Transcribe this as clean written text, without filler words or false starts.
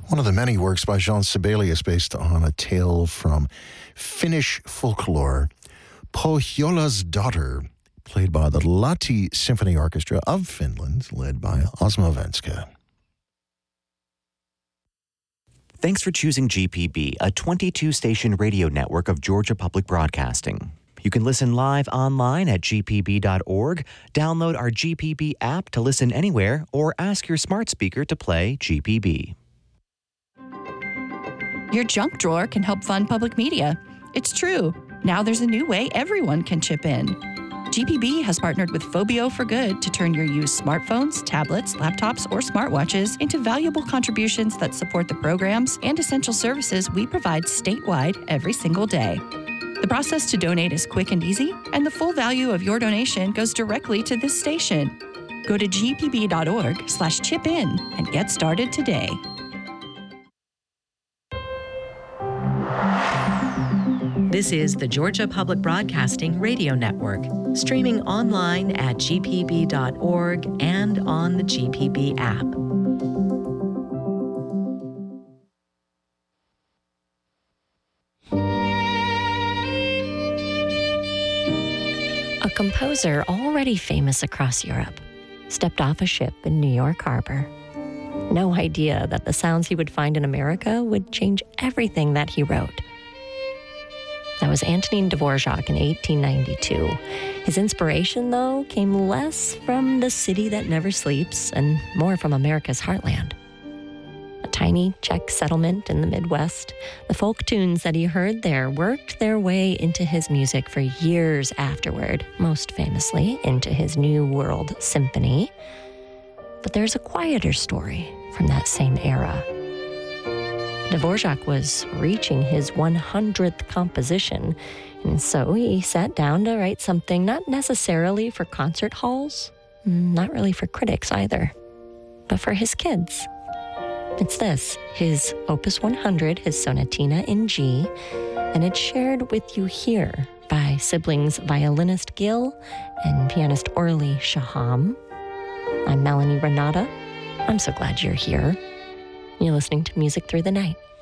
One of the many works by Jean Sibelius based on a tale from Finnish folklore, Pohjola's Daughter, played by the Lahti Symphony Orchestra of Finland, led by Osmo Venska. Thanks for choosing GPB, a 22-station radio network of Georgia Public Broadcasting. You can listen live online at gpb.org, download our GPB app to listen anywhere, or ask your smart speaker to play GPB. Your junk drawer can help fund public media. It's true. Now there's a new way everyone can chip in. GPB has partnered with Phobio for Good to turn your used smartphones, tablets, laptops, or smartwatches into valuable contributions that support the programs and essential services we provide statewide every single day. The process to donate is quick and easy, and the full value of your donation goes directly to this station. Go to gpb.org/chip-in and get started today. This is the Georgia Public Broadcasting Radio Network, streaming online at gpb.org and on the GPB app. A composer already famous across Europe stepped off a ship in New York Harbor. No idea that the sounds he would find in America would change everything that he wrote. That was Antonin Dvorak in 1892. His inspiration, though, came less from the city that never sleeps and more from America's heartland. A tiny Czech settlement in the Midwest, the folk tunes that he heard there worked their way into his music for years afterward, most famously into his New World Symphony. But there's a quieter story from that same era. Dvorak was reaching his 100th composition, and so he sat down to write something not necessarily for concert halls, not really for critics either, but for his kids. It's this, his Opus 100, his Sonatina in G, and it's shared with you here by siblings violinist Gil and pianist Orly Shaham. I'm Melanie Renata. I'm so glad you're here. You're listening to Music Through the Night